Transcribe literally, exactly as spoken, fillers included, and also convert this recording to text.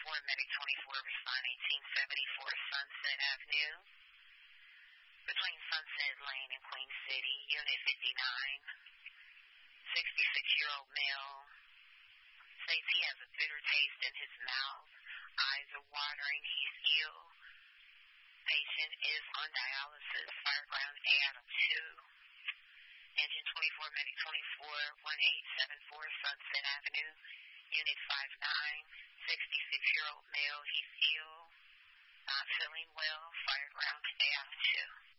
twenty-four, Medic twenty-four, respond eighteen seventy-four Sunset Avenue. Between Sunset Lane and Queen City, Unit fifty-nine. sixty-six-year-old male. States he has a bitter taste in his mouth. Eyes are watering. He's ill. Patient is on dialysis. Fireground A out of two. Engine twenty-four, Medic twenty-four, eighteen seventy-four Sunset Avenue, Unit fifty-nine, sixty-six-year-old male. He's ill, not feeling well. Fireground A out of two.